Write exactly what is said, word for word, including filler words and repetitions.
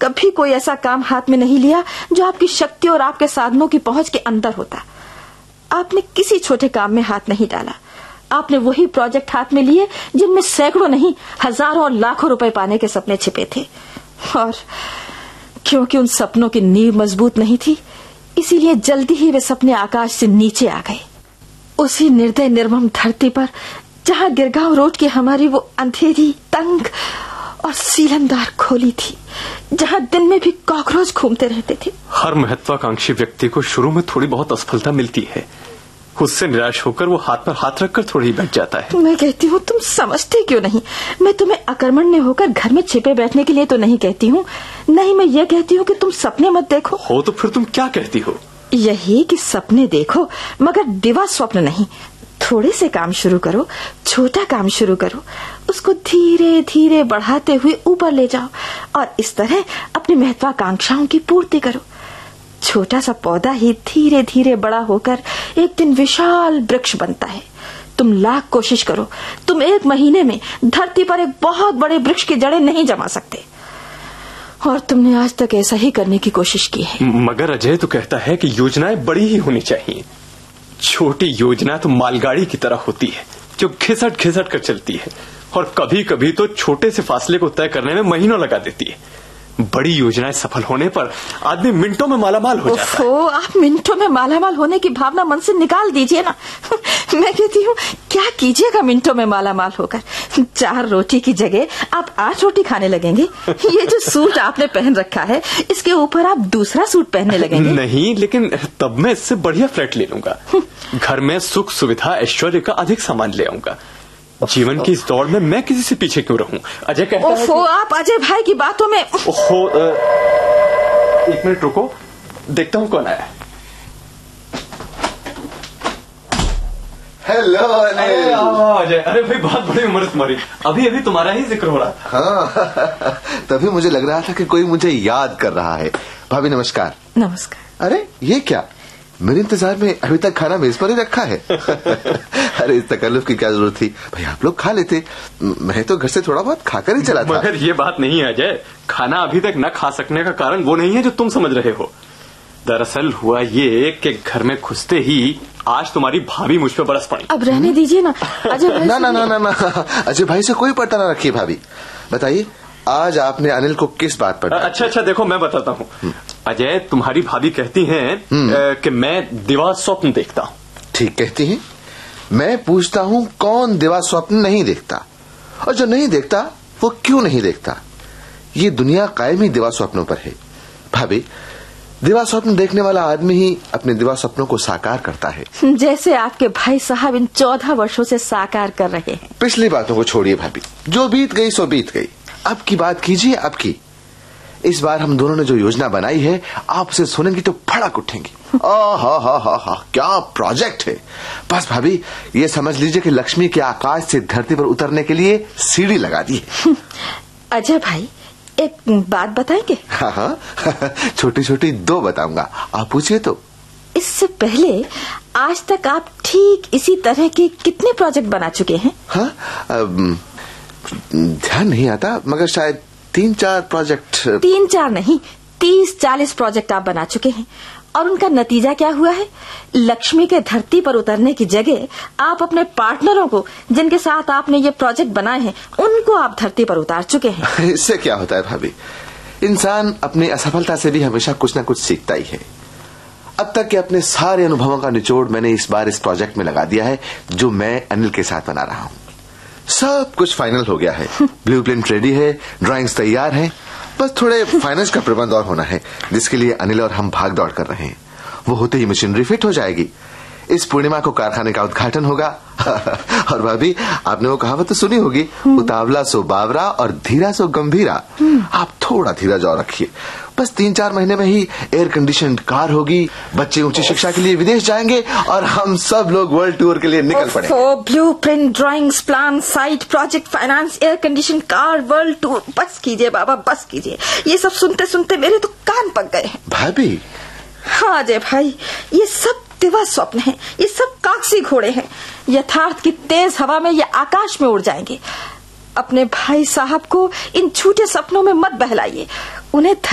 कभी कोई ऐसा काम हाथ में नहीं लिया जो आपकी शक्ति और आपके साधनों की पहुंच के अंदर होता। आपने किसी छोटे काम में हाथ नहीं डाला। आपने वही प्रोजेक्ट हाथ में लिए जिनमें सैकड़ों नहीं हजारों और लाखों रुपए पाने के सपने छिपे थे। और क्योंकि उन सपनों की नींव मजबूत नहीं थी, इसीलिए जल्दी ही वे सपने आकाश से नीचे आ गए। उसी निर्दय निर्मम धरती पर जहाँ गिरगांव रोड की हमारी वो अंधेरी, तंग और सीलनदार खोली थी, जहाँ दिन में भी कॉकरोच घूमते रहते थे। हर महत्वाकांक्षी व्यक्ति को शुरू में थोड़ी बहुत असफलता मिलती है, उससे निराश होकर वो हाथ पर हाथ रखकर थोड़ी ही बैठ जाता है। मैं कहती हूँ तुम समझते क्यों नहीं। मैं तुम्हें अकर्मण्य होकर घर में छिपे बैठने के लिए तो नहीं कहती हूँ, नहीं मैं ये कहती हूँ कि तुम सपने मत देखो। हो तो फिर तुम क्या कहती हो? यही कि सपने देखो मगर दिवा स्वप्न नहीं। थोड़े से काम शुरू करो, छोटा काम शुरू करो, उसको धीरे धीरे बढ़ाते हुए ऊपर ले जाओ और इस तरह अपनी महत्वाकांक्षाओं की पूर्ति करो। छोटा सा पौधा ही धीरे धीरे बड़ा होकर एक दिन विशाल वृक्ष बनता है। तुम लाख कोशिश करो, तुम एक महीने में धरती पर एक बहुत बड़े वृक्ष की जड़ें नहीं जमा सकते। और तुमने आज तक ऐसा ही करने की कोशिश की है। मगर अजय तो कहता है कि योजनाएं बड़ी ही होनी चाहिए। छोटी योजना तो मालगाड़ी की तरह होती है जो घिसट घिसट कर चलती है और कभी कभी तो छोटे से फासले को तय करने में महीनों लगा देती है। बड़ी योजनाएं सफल होने पर आदमी मिनटों में मालामाल हो जाता है। ओफो, आप मिनटों में मालामाल होने की भावना मन से निकाल दीजिए ना। मैं कहती हूँ क्या कीजिएगा मिनटों में मालामाल होकर? चार रोटी की जगह आप आठ रोटी खाने लगेंगे। ये जो सूट आपने पहन रखा है इसके ऊपर आप दूसरा सूट पहनने लगेंगे। नहीं, लेकिन तब मैं इससे बढ़िया फ्लैट ले लूंगा। घर में सुख सुविधा ऐश्वर्य का अधिक सामान ले आऊंगा। जीवन की इस दौड़ में मैं किसी से पीछे क्यों रहूं? अजय कहता है कि... आप अजय भाई की बातों में ओहो, एक मिनट रुको, देखता हूं कौन आया। हेलो अनिल। अजय, अरे भाई बहुत बड़ी उम्र तुम्हारी, अभी अभी तुम्हारा ही जिक्र हो रहा था। हाँ, तभी मुझे लग रहा था कि कोई मुझे याद कर रहा है। भाभी नमस्कार। नमस्कार। अरे ये क्या, मेरे इंतजार में अभी तक खाना मेज पर ही रखा है। अरे इस तकल्लुफ की क्या जरूरत थी, भाई आप लोग खा लेते, मैं तो घर से थोड़ा बहुत खाकर ही चला था। मगर ये बात नहीं है अजय, खाना अभी तक न खा सकने का कारण वो नहीं है जो तुम समझ रहे हो। दरअसल हुआ ये कि घर में घुसते ही आज तुम्हारी भाभी मुझ पे बरस पड़ी। अब रहने दीजिए ना अजय भाई। ना ना ना ना ना अजय भाई से कोई पर्दा ना रखिए। भाभी बताइए, आज आपने अनिल को किस बात पर? अच्छा अच्छा देखो मैं बताता हूँ। अजय, तुम्हारी भाभी कहती हैं कि मैं दिवा स्वप्न देखता हूँ। ठीक कहती हैं। मैं पूछता हूँ कौन दिवा स्वप्न नहीं देखता, और जो नहीं देखता वो क्यों नहीं देखता? ये दुनिया कायम ही दिवा स्वप्नों पर है। भाभी, दिवा स्वप्न देखने वाला आदमी ही अपने दिवा स्वप्नों को साकार करता है, जैसे आपके भाई साहब इन चौदह वर्षों से साकार कर रहे हैं। पिछली बातों को छोड़िए भाभी, जो बीत गई सो बीत गई। अब की बात कीजिए, अब की। इस बार हम दोनों ने जो योजना बनाई है, आप उसे सुनेंगी तो फड़क उठेंगी। हा हा हा हा, क्या प्रोजेक्ट है। बस भाभी ये समझ लीजिए कि लक्ष्मी के आकाश से धरती पर उतरने के लिए सीढ़ी लगा दी है। अजय भाई एक बात बताएंगे? हाँ हाँ, छोटी छोटी दो बताऊंगा, आप पूछिए तो। इससे पहले आज तक आप ठीक इसी तरह के कितने प्रोजेक्ट बना चुके हैं? हाँ, ध्यान नहीं आता, मगर शायद तीन चार प्रोजेक्ट। तीन चार नहीं, तीस चालीस प्रोजेक्ट आप बना चुके हैं। और उनका नतीजा क्या हुआ है? लक्ष्मी के धरती पर उतरने की जगह आप अपने पार्टनरों को, जिनके साथ आपने ये प्रोजेक्ट बनाए हैं, उनको आप धरती पर उतार चुके हैं। इससे क्या होता है भाभी, इंसान अपनी असफलता से भी हमेशा कुछ न कुछ सीखता ही है। अब तक के अपने सारे अनुभवों का निचोड़ मैंने इस बार इस प्रोजेक्ट में लगा दिया है, जो मैं अनिल के साथ बना रहा हूँ। सब कुछ फाइनल हो गया है, ब्लूप्रिंट रेडी है, ड्राइंग्स तैयार हैं, बस थोड़े फाइनेंस का प्रबंध और होना है, जिसके लिए अनिल और हम भाग दौड़ कर रहे हैं। वो होते ही मशीनरी फिट हो जाएगी। इस पूर्णिमा को कारखाने का उद्घाटन होगा। और भाभी आपने वो कहावत तो सुनी होगी, उतावला सो बावरा और धीरा सो गंभीरा। आप थोड़ा धीरज और रखिए, बस तीन चार महीने में ही एयर कंडीशन कार होगी, बच्चे ऊंची शिक्षा के लिए विदेश जाएंगे और हम सब लोग वर्ल्ड टूर के लिए निकल पड़ेंगे। Blueprint, drawings, plan, site, project, finance, air condition car, world tour, बस कीजिए बाबा, बस कीजिए। ये सब सुनते सुनते मेरे तो कान पक गए हैं। भाभी। हाँ अजय भाई, ये सब दिवा स्वप्न है, ये सब कागजी घोड़े हैं। यथार्थ की तेज हवा में ये आकाश में उड़ जाएंगे। अपने भाई साहब को इन झूठे सपनों में मत बहलाइए, उन्हें